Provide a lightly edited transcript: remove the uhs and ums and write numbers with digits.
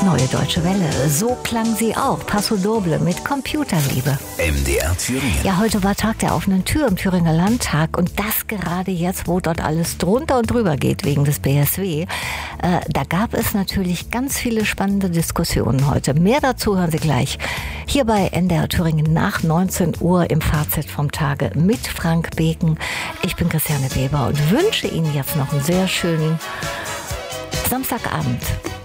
Neue Deutsche Welle. So klang sie auch. Paso Doble mit Computerliebe. MDR Thüringen. Ja, heute war Tag der offenen Tür im Thüringer Landtag und das gerade jetzt, wo dort alles drunter und drüber geht wegen des BSW. Da gab es natürlich ganz viele spannende Diskussionen heute. Mehr dazu hören Sie gleich hier bei NDR Thüringen nach 19 Uhr im Fazit vom Tage mit Frank Beken. Ich bin Christiane Weber und wünsche Ihnen jetzt noch einen sehr schönen Samstagabend.